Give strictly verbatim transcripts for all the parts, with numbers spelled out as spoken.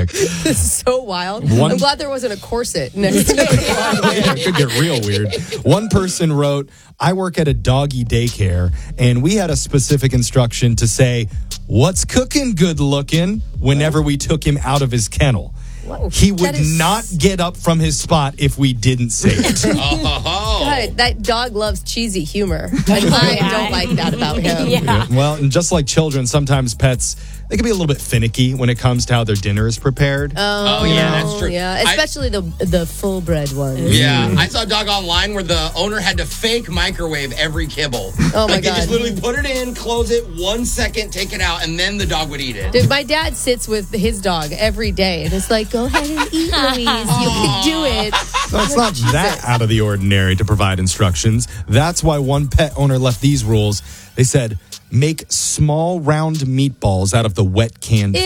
traumatic. This is so wild. One- I'm glad there wasn't a corset next to it. Yeah, it could get real weird. One person wrote, I work at a doggy daycare, and we had a specific instruction to say, what's cooking good looking, whenever we took him out of his kennel. Whoa. He would That is- not get up from his spot if we didn't say it. Oh. God, that dog loves cheesy humor. And I don't like that about him. Yeah. Well, and just like children, sometimes pets, they can be a little bit finicky when it comes to how their dinner is prepared. Oh, Oh, yeah, that's true. Yeah, I- especially the the full bred ones. Yeah, I saw a dog online where the owner had to fake microwave every kibble. Oh, my like They just God. literally put it in, close it, one second, take it out, and then the dog would eat it. Dude, my dad sits with his dog every day and it's like, go ahead and eat, Louise. You can do it. So it's not that out of the ordinary to provide instructions. That's why one pet owner left these rules. They said, make small round meatballs out of the wet canned food.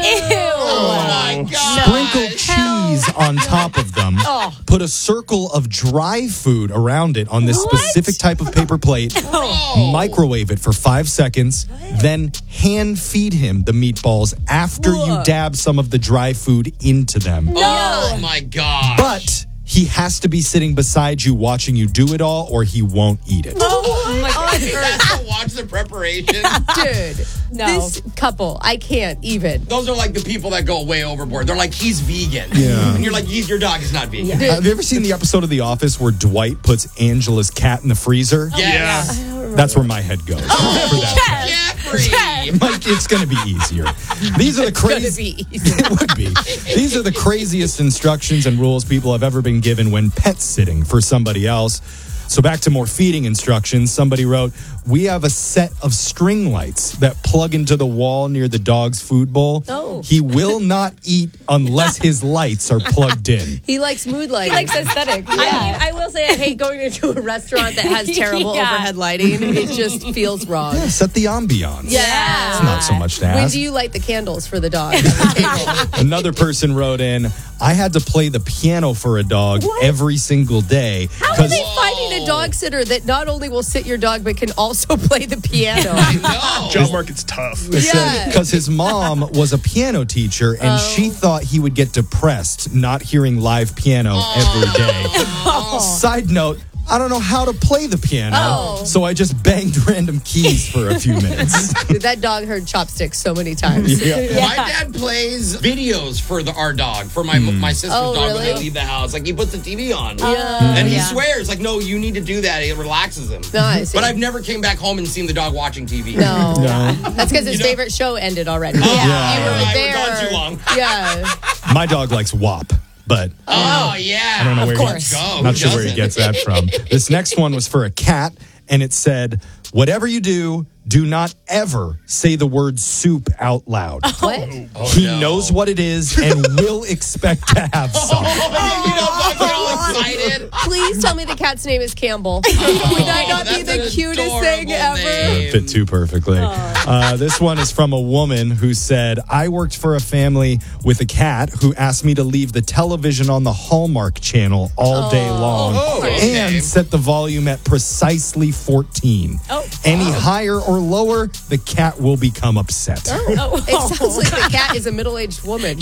Oh my God. Sprinkle cheese on top of them. Put a circle of dry food around it on this specific type of paper plate. Oh. Microwave it for five seconds. Then hand feed him the meatballs after you dab some of the dry food into them. Oh my God. But he has to be sitting beside you watching you do it all, or he won't eat it. Oh, my God. He has to watch the preparation. Dude, No. this couple, I can't even. Those are like the people that go way overboard. They're like, he's vegan. Yeah. And you're like, he's your dog is not vegan. Have you ever seen the episode of The Office where Dwight puts Angela's cat in the freezer? Yes. That's where my head goes for that. Jeffrey. Mike, it's going to be easier. These are the Gonna crazy. be easy. It would be. These are the craziest instructions and rules people have ever been given when pet sitting for somebody else. So back to more feeding instructions. Somebody wrote, we have a set of string lights that plug into the wall near the dog's food bowl. Oh. He will not eat unless his lights are plugged in. He likes mood lighting. He likes aesthetic. I mean, I will say I hate going into a restaurant that has terrible Yeah. overhead lighting. It just feels wrong. Set the ambiance. Yeah. It's not so much to When ask. do you light the candles for the dog at the table? Another person wrote in, I had to play the piano for a dog every single day. How are 'cause- they finding a dog sitter that not only will sit your dog but can also play the piano? No. Job market's tough. Yeah. Because his mom was a piano teacher, and she thought he would get depressed not hearing live piano every day. Side note, I don't know how to play the piano, Oh. so I just banged random keys for a few minutes. Dude, that dog heard chopsticks so many times. Yeah. My dad plays videos for the our dog, for my my sister's Oh, dog when really? they leave the house. Like, he puts the T V on. Yeah. And he Yeah. swears, like, no, you need to do that. It relaxes him. No, I see. But I've never came back home and seen the dog watching T V. No. No. That's because his You know- favorite show ended already. Yeah. You were Right, we're there. gone too long. Yeah. My dog likes W A P, but Oh, yeah. I don't know where Let's he, go. not Who sure where he doesn't? gets that from. This next one was for a cat, and it said, whatever you do, do not ever say the word soup out loud. What? He no. knows what it is and will expect to have some. Oh, you know, dogs get all excited. Please tell me the cat's name is Campbell. Would that not be that's the an cutest thing adorable ever? name. Fit too perfectly. Uh, this one is from a woman who said, I worked for a family with a cat who asked me to leave the television on the Hallmark channel all day long Oh, okay. and set the volume at precisely fourteen. Oh. Any higher or lower, the cat will become upset. Oh. It sounds like the cat is a middle-aged woman.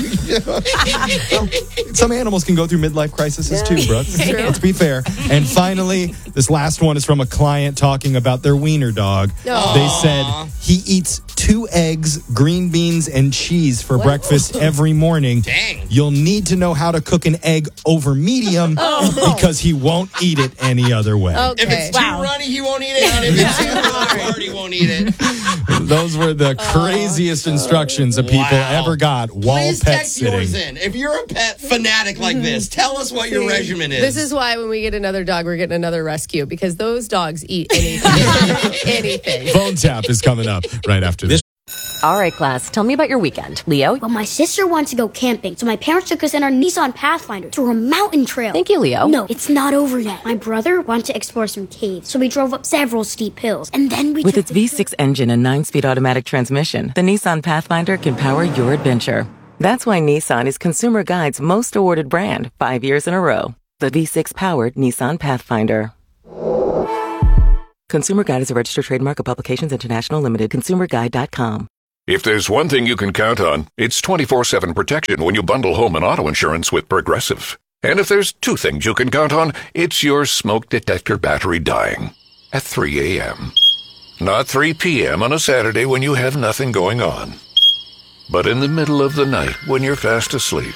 Some animals can go through midlife crises too, Brooke. Let's be fair. And finally, this last one is from a client talking about their wiener dog. Aw. They said he eats two eggs, green beans, and cheese for breakfast every morning. Dang. You'll need to know how to cook an egg over medium because he won't eat it any other way. Okay. If it's too Wow. runny, he won't eat it. And if it's too hard, he won't eat it. Those were the craziest instructions that people Wow. ever got while Please pet text yours sitting. in. If you're a pet fanatic like this, tell us what your regimen is. This is why when we get another dog, we're getting another rescue because those dogs eat anything. anything. Phone tap is coming up right after this. All right, class, tell me about your weekend. Leo? Well, my sister wanted to go camping, so my parents took us in our Nissan Pathfinder to a mountain trail. Thank you, Leo. No, it's not over yet. My brother wanted to explore some caves, so we drove up several steep hills, and then we With took its the V six engine and nine-speed automatic transmission, the Nissan Pathfinder can power your adventure. That's why Nissan is Consumer Guide's most awarded brand, five years in a row. The V six-powered Nissan Pathfinder. Consumer Guide is a registered trademark of Publications International Limited, consumer guide dot com. If there's one thing you can count on, it's twenty-four seven protection when you bundle home and auto insurance with Progressive. And if there's two things you can count on, it's your smoke detector battery dying at three a.m. Not three p.m. on a Saturday when you have nothing going on, but in the middle of the night when you're fast asleep.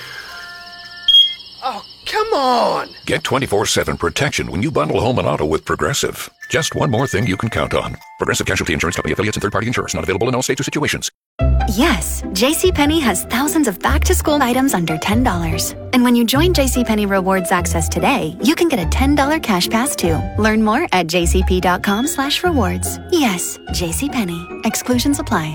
Oh, come on! Get twenty-four seven protection when you bundle home and auto with Progressive. Just one more thing you can count on. Progressive Casualty Insurance Company affiliates and third-party insurers. Not available in all states or situations. Yes, JCPenney has thousands of back-to-school items under ten dollars. And when you join JCPenney Rewards Access today, you can get a ten dollars cash pass too. Learn more at jcp.com slash rewards. Yes, JCPenney. Exclusions apply.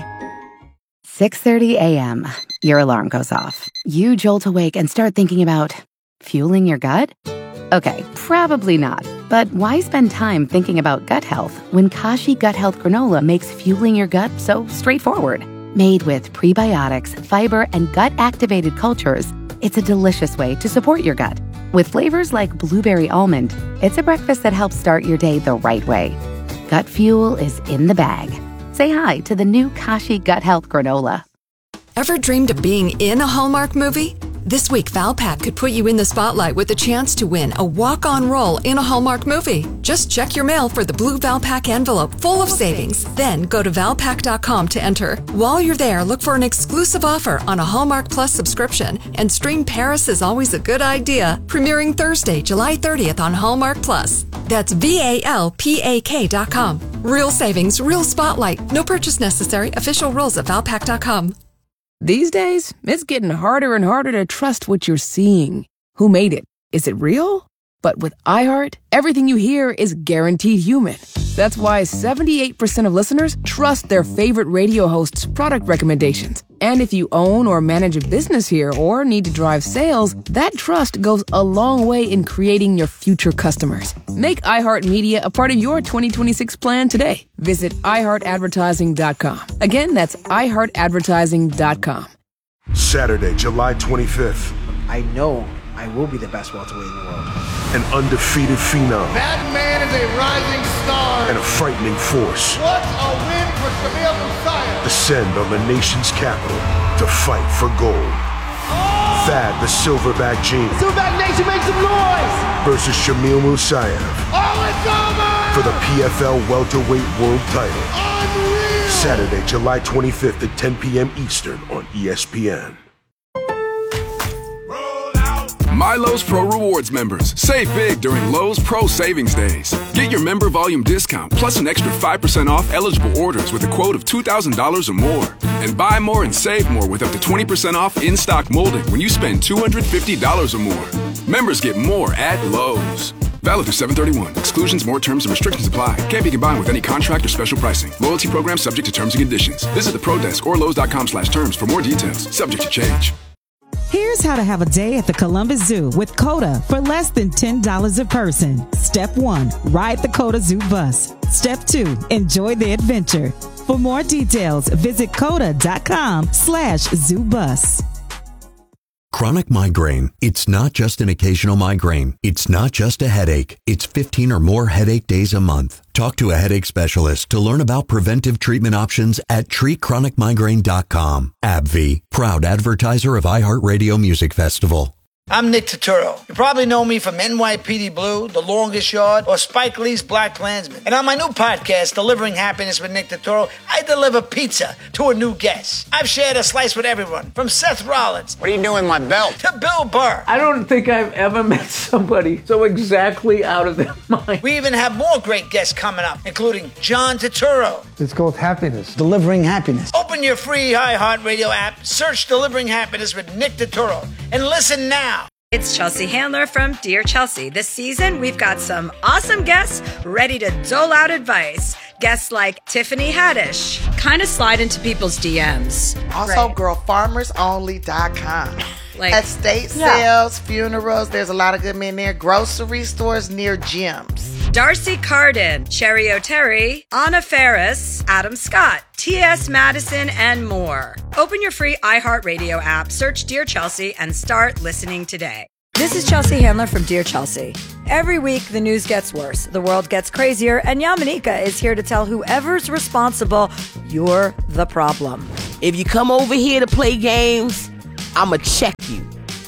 six thirty a.m. Your alarm goes off. You jolt awake and start thinking about fueling your gut? Okay, probably not. But why spend time thinking about gut health when Kashi Gut Health Granola makes fueling your gut so straightforward? Made with prebiotics, fiber, and gut-activated cultures, it's a delicious way to support your gut. With flavors like blueberry almond, it's a breakfast that helps start your day the right way. Gut fuel is in the bag. Say hi to the new Kashi Gut Health Granola. Ever dreamed of being in a Hallmark movie? This week, Valpak could put you in the spotlight with a chance to win a walk-on role in a Hallmark movie. Just check your mail for the blue Valpak envelope full of savings. Then go to valpak dot com to enter. While you're there, look for an exclusive offer on a Hallmark Plus subscription and stream Paris is Always a Good Idea, premiering Thursday, July thirtieth on Hallmark Plus. That's V A L P A K dot com. Real savings, real spotlight. No purchase necessary. Official rules at valpak dot com. These days, it's getting harder and harder to trust what you're seeing. Who made it? Is it real? But with iHeart, everything you hear is guaranteed human. That's why seventy-eight percent of listeners trust their favorite radio hosts' product recommendations. And if you own or manage a business here or need to drive sales, that trust goes a long way in creating your future customers. Make iHeartMedia a part of your twenty twenty-six plan today. Visit i heart advertising dot com. Again, that's i heart advertising dot com. Saturday, July twenty-fifth. I know I will be the best welterweight in the world. An undefeated phenom. That man is a rising star. And a frightening force. What a win for Shamil Musayev. Descend on the nation's capital to fight for gold. Oh! Thad the Silverback Genie. Silverback Nation, make some noise! Versus Shamil Musayev. Oh, it's over! For the P F L welterweight world title. Unreal! Saturday, July twenty-fifth at ten p.m. Eastern on E S P N. My Lowe's Pro Rewards members, save big during Lowe's Pro Savings Days. Get your member volume discount plus an extra five percent off eligible orders with a quote of two thousand dollars or more. And buy more and save more with up to twenty percent off in-stock molding when you spend two hundred fifty dollars or more. Members get more at Lowe's. Valid through seven thirty-one. Exclusions, more terms, and restrictions apply. Can't be combined with any contract or special pricing. Loyalty program subject to terms and conditions. Visit the Pro Desk or Lowe's dot com slash terms for more details. Subject to change. Here's how to have a day at the Columbus Zoo with COTA for less than ten dollars a person. Step one, ride the COTA Zoo bus. Step two, enjoy the adventure. For more details, visit COTA dot com slash zoo bus. Chronic migraine. It's not just an occasional migraine. It's not just a headache. It's fifteen or more headache days a month. Talk to a headache specialist to learn about preventive treatment options at treat chronic migraine dot com. AbbVie, proud advertiser of iHeartRadio Music Festival. I'm Nick Turturro. You probably know me from N Y P D Blue, The Longest Yard, or Spike Lee's Black Klansman. And on my new podcast, Delivering Happiness with Nick Turturro, I deliver pizza to a new guest. I've shared a slice with everyone, from Seth Rollins. What are you doing with my belt? To Bill Burr. I don't think I've ever met somebody so exactly out of their mind. We even have more great guests coming up, including John Turturro. It's called Happiness. Delivering Happiness. Open your free iHeartRadio app, search Delivering Happiness with Nick Turturro, and listen now. It's Chelsea Handler from Dear Chelsea. This season, we've got some awesome guests ready to dole out advice. Guests like Tiffany Haddish, kind of slide into people's D Ms. Also, right. girl farmers only dot com. Like, estate yeah. sales, funerals, there's a lot of good men there. Grocery stores near gyms. Darcy Carden, Cherry O'Terry, Anna Ferris, Adam Scott, T S Madison, and more. Open your free iHeartRadio app, search Dear Chelsea, and start listening today. This is Chelsea Handler from Dear Chelsea. Every week, the news gets worse, the world gets crazier, and Yamanika is here to tell whoever's responsible, you're the problem. If you come over here to play games, I'ma check you.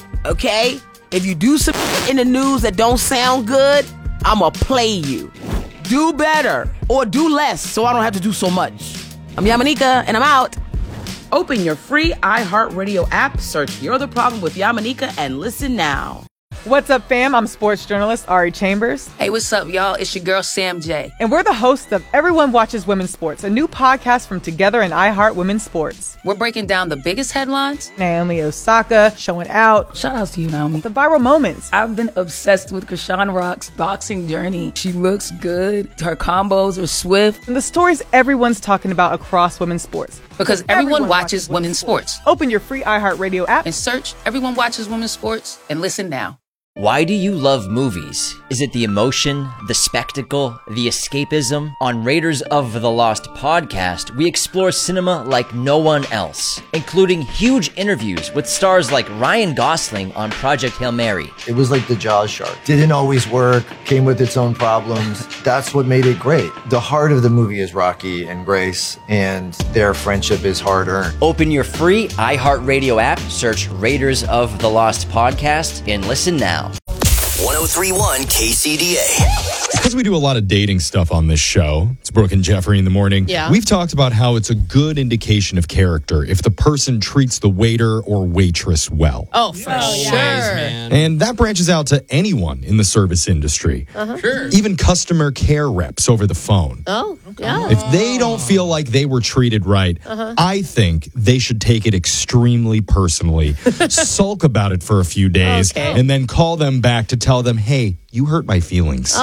Okay? If you do some in the news that don't sound good, I'ma play you. Do better or do less so I don't have to do so much. I'm Yamanika and I'm out. Open your free iHeartRadio app, search You're the Problem with Yamanika, and listen now. What's up, fam? I'm sports journalist Ari Chambers. Hey, what's up, y'all? It's your girl, Sam J. And we're the hosts of Everyone Watches Women's Sports, a new podcast from Together and iHeart Women's Sports. We're breaking down the biggest headlines. Naomi Osaka showing out. Shout out to you, Naomi. The viral moments. I've been obsessed with Krishan Rock's boxing journey. She looks good. Her combos are swift. And the stories everyone's talking about across women's sports. Because everyone, everyone watches, watches women's sports. sports. Open your free iHeartRadio app and search Everyone Watches Women's Sports and listen now. Why do you love movies? Is it the emotion, the spectacle, the escapism? On Raiders of the Lost podcast, we explore cinema like no one else, including huge interviews with stars like Ryan Gosling on Project Hail Mary. It was like the Jaws shark. Didn't always work, came with its own problems. That's what made it great. The heart of the movie is Rocky and Grace, and their friendship is hard-earned. Open your free iHeartRadio app, search Raiders of the Lost podcast, and listen now. one oh three point one K C D A. Because we do a lot of dating stuff on this show, it's Brooke and Jeffrey in the morning. Yeah. We've talked about how it's a good indication of character if the person treats the waiter or waitress well. Oh, for oh, sure. Man. And that branches out to anyone in the service industry. Uh-huh. Sure. Even customer care reps over the phone. Oh, yeah. If they don't feel like they were treated right, uh-huh. I think they should take it extremely personally, sulk about it for a few days, okay. and then call them back to tell them, hey, you hurt my feelings.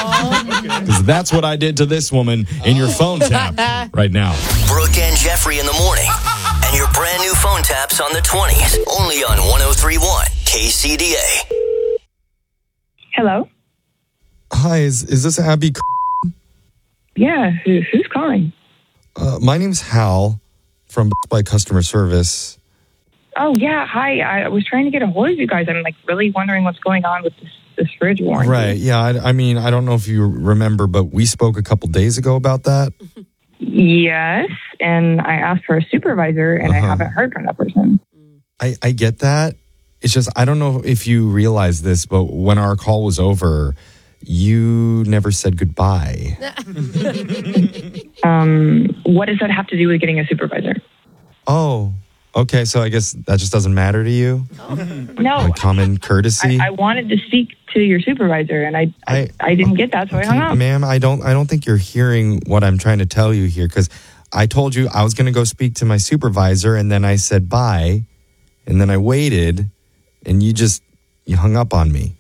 Because that's what I did to this woman in your phone tap right now. Brooke and Jeffrey in the morning. And your brand new phone taps on the twenties. Only on one oh three point one K C D A. Hello? Hi, is, is this Abby? Yeah, who, who's calling? Uh, my name's Hal from by Customer Service. Oh, yeah, hi. I was trying to get a hold of you guys. I'm like really wondering what's going on with this, this fridge warranty. Right, yeah. I, I mean, I don't know if you remember, but we spoke a couple days ago about that. Yes, and I asked for a supervisor, and uh-huh. I haven't heard from that person. I, I get that. It's just, I don't know if you realize this, but when our call was over, you never said goodbye. um, what does that have to do with getting a supervisor? Oh, okay. So I guess that just doesn't matter to you? No. Like common courtesy? I, I wanted to speak to your supervisor, and I I, I, I didn't get that, so I hung up. Ma'am, I don't, I don't think you're hearing what I'm trying to tell you here, because I told you I was going to go speak to my supervisor, and then I said bye, and then I waited, and you just, you hung up on me.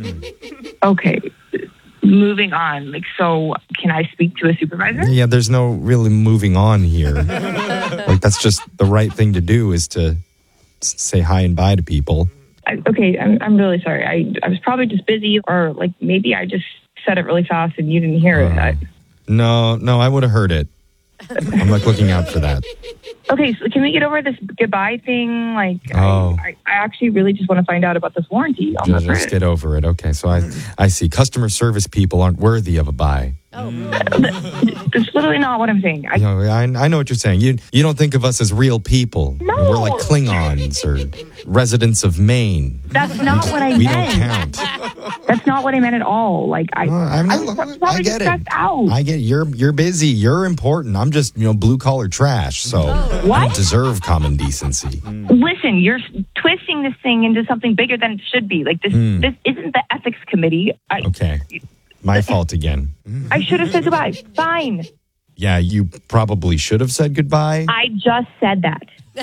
Okay. Moving on. Like, so can I speak to a supervisor? Yeah, there's no really moving on here. Like, that's just the right thing to do is to s- say hi and bye to people. I, okay, I'm, I'm really sorry. I, I was probably just busy, or like maybe I just said it really fast and you didn't hear uh, it. I, no, no, I would have heard it. I'm like looking out for that. Okay, so can we get over this goodbye thing? Like, oh. I, I actually really just want to find out about this warranty on Just, the fridge. just get over it. Okay, so I, I see. Customer service people aren't worthy of a bye. Oh. That's literally not what I'm saying. I, you know, I, I know what you're saying. You you don't think of us as real people. No. We're like Klingons or residents of Maine. That's not what I we meant. We don't count. That's not what I meant at all. Like, I, uh, I'm I, not, was I get it. Out. I get it. You're, you're busy. You're important. I'm just, you know, blue-collar trash, so what? I don't deserve common decency. Listen, you're twisting this thing into something bigger than it should be. Like, this, mm. this isn't the ethics committee. I, okay. My fault again. I should have said goodbye. Fine. Yeah, you probably should have said goodbye. I just said that.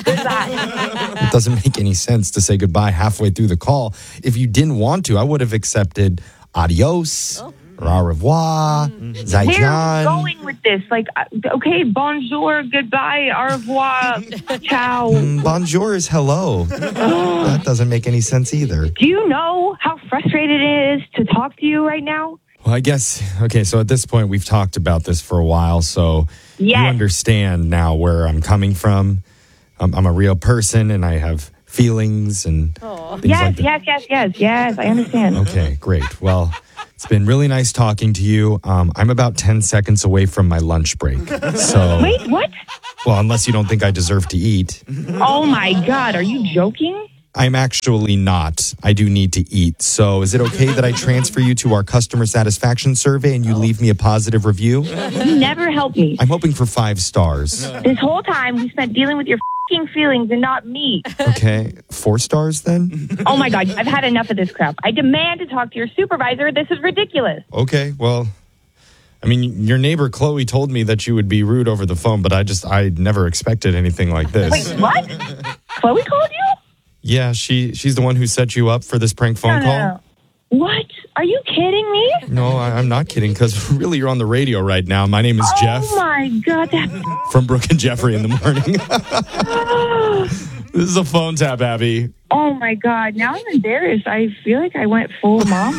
It doesn't make any sense to say goodbye halfway through the call. If you didn't want to, I would have accepted adios oh. or au revoir, mm-hmm. zaijian. Where are you going with this? Like, okay, bonjour, goodbye, au revoir, ciao. Mm, bonjour is hello. That doesn't make any sense either. Do you know how frustrated it is to talk to you right now? Well, I guess, okay, so at this point, we've talked about this for a while, so yes. you understand now where I'm coming from. I'm, I'm a real person, and I have feelings and Aww. things yes, like that. Yes, yes, yes, yes, I understand. Okay, great. Well, it's been really nice talking to you. Um, I'm about ten seconds away from my lunch break. So Wait, what? Well, unless you don't think I deserve to eat. Oh my God, are you joking? I'm actually not. I do need to eat. So is it okay that I transfer you to our customer satisfaction survey and you leave me a positive review? You never helped me. I'm hoping for five stars. This whole time we spent dealing with your f***ing feelings and not me. Okay, four stars then? Oh my God, I've had enough of this crap. I demand to talk to your supervisor. This is ridiculous. Okay, well, I mean, your neighbor Chloe told me that you would be rude over the phone, but I just, I never expected anything like this. Wait, what? Chloe called you? Yeah, she she's the one who set you up for this prank phone no, no, call? No. What? Are you kidding me? No, I, I'm not kidding, because really you're on the radio right now. My name is oh Jeff. Oh my God. That... From Brooke and Jeffrey in the morning. This is a phone tap, Abby. Oh my God. Now I'm embarrassed. I feel like I went full mom.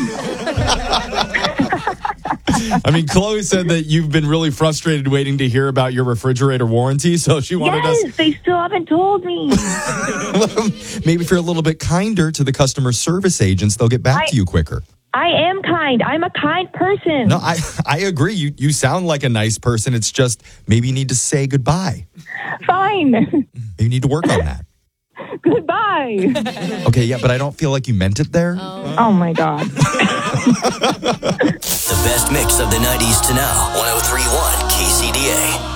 I mean, Chloe said that you've been really frustrated waiting to hear about your refrigerator warranty, so she wanted yes, us... they still haven't told me. Maybe if you're a little bit kinder to the customer service agents, they'll get back I, to you quicker. I am kind. I'm a kind person. No, I I agree. You you sound like a nice person. It's just maybe you need to say goodbye. Fine. Maybe you need to work on that. Goodbye. Okay, yeah, but I don't feel like you meant it there. Oh, oh my God. The best mix of the nineties to now. one oh three point one K C D A.